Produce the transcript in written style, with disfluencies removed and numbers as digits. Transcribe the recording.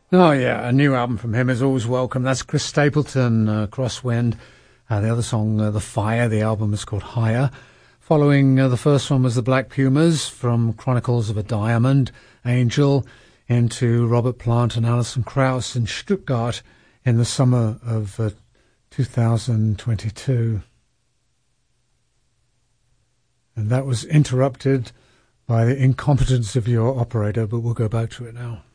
Oh, yeah, a new album from him is always welcome. That's Chris Stapleton, Crosswind. The other song, The Fire, the album is called Higher. Following the first one was the Black Pumas from Chronicles of a Diamond, Angel, into Robert Plant and Alison Krauss in Stuttgart in the summer of 2022. And that was interrupted by the incompetence of your operator, but we'll go back to it now.